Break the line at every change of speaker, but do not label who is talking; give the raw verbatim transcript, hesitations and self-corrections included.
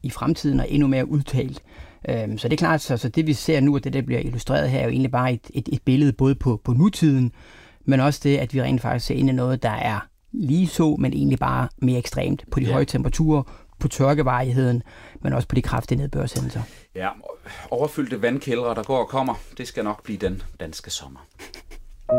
i fremtiden og endnu mere udtalt. Øhm, så det er klart, så, så det vi ser nu, og det der bliver illustreret her, er jo egentlig bare et, et, et billede både på, på nutiden, men også det, at vi rent faktisk ser ind i noget, der er lige så, men egentlig bare mere ekstremt på de ja. høje temperaturer, på tørkevarigheden, men også på de kraftige nedbørshændelser.
Ja, overfyldte vandkældre, der går og kommer, det skal nok blive den danske sommer.